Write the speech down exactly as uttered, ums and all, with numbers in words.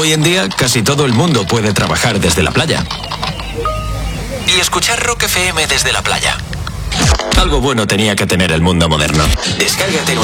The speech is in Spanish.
Hoy en día, casi todo el mundo puede trabajar desde la playa. Y escuchar Rock F M desde la playa. Algo bueno tenía que tener el mundo moderno. Descárgate